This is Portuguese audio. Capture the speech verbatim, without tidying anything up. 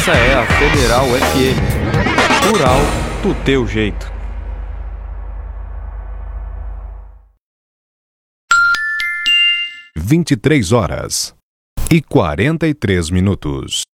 Essa é a Federal F M. Rural do teu jeito. vinte e três horas e quarenta e três minutos.